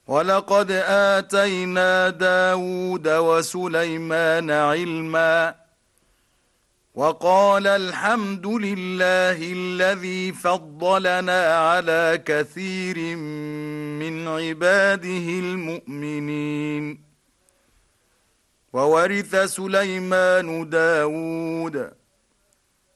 ولقد آتينا داود وسليمان علما وقال الحمد لله الذي فضلنا على كثير من عباده المؤمنين. وورث سليمان داود